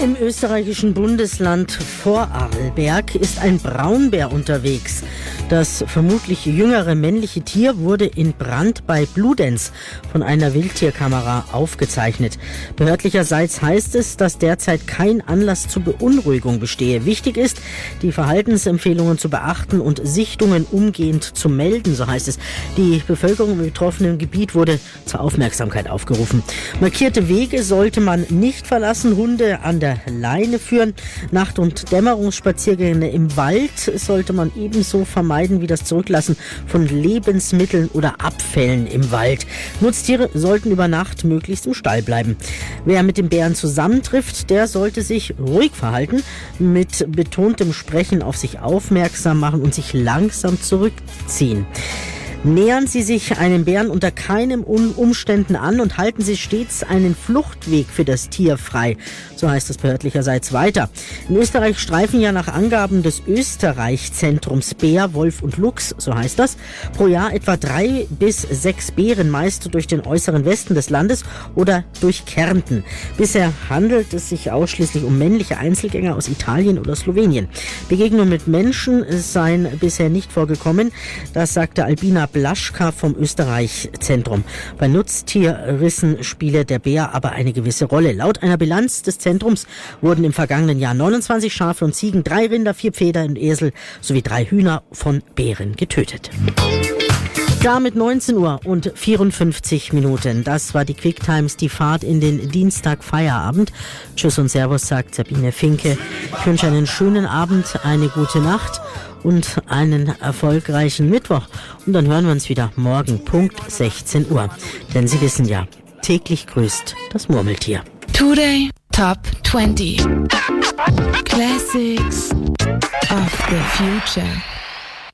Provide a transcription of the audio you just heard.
Im österreichischen Bundesland Vorarlberg ist ein Braunbär unterwegs. Das vermutlich jüngere männliche Tier wurde in Brand bei Bludenz von einer Wildtierkamera aufgezeichnet. Behördlicherseits heißt es, dass derzeit kein Anlass zur Beunruhigung bestehe. Wichtig ist, die Verhaltensempfehlungen zu beachten und Sichtungen umgehend zu melden, so heißt es. Die Bevölkerung im betroffenen Gebiet wurde zur Aufmerksamkeit aufgerufen. Markierte Wege sollte man nicht verlassen, Hunde an der Leine führen. Nacht- und Dämmerungsspaziergänge im Wald sollte man ebenso vermeiden wie das Zurücklassen von Lebensmitteln oder Abfällen im Wald. Nutztiere sollten über Nacht möglichst im Stall bleiben. Wer mit dem Bären zusammentrifft, der sollte sich ruhig verhalten, mit betontem Sprechen auf sich aufmerksam machen und sich langsam zurückziehen. Nähern Sie sich einem Bären unter keinen Umständen an und halten Sie stets einen Fluchtweg für das Tier frei. So heißt es behördlicherseits weiter. In Österreich streifen ja nach Angaben des Österreich-Zentrums Bär, Wolf und Luchs, so heißt das, pro Jahr etwa 3 bis 6 Bären, meist durch den äußeren Westen des Landes oder durch Kärnten. Bisher handelt es sich ausschließlich um männliche Einzelgänger aus Italien oder Slowenien. Begegnungen mit Menschen seien bisher nicht vorgekommen. Das sagte Albina Blaschka vom Österreich-Zentrum. Bei Nutztierrissen spiele der Bär aber eine gewisse Rolle. Laut einer Bilanz des Zentrums wurden im vergangenen Jahr 29 Schafe und Ziegen, 3 Rinder, 4 Pferde und Esel sowie 3 Hühner von Bären getötet. Damit 19 Uhr und 54 Minuten. Das war die Quick Times, die Fahrt in den Dienstag-Feierabend. Tschüss und Servus, sagt Sabine Finke. Ich wünsche einen schönen Abend, eine gute Nacht und einen erfolgreichen Mittwoch. Und dann hören wir uns wieder morgen Punkt 16 Uhr. Denn Sie wissen ja, täglich grüßt das Murmeltier. Today Top 20 Classics of the Future.